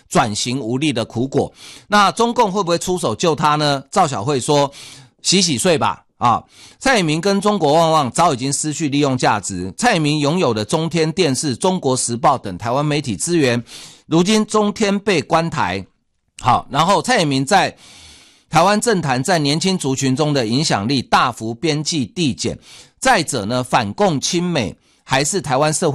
转型无力的苦果。那中共会不会出手救他呢？赵小慧说洗洗睡吧。蔡衍明跟中国旺旺早已经失去利用价值。蔡衍明拥有的中天电视、中国时报等台湾媒体资源，如今中天被关台。好，然后蔡衍明在台湾政坛在年轻族群中的影响力大幅边际递减。再者呢，反共亲美还是台湾社会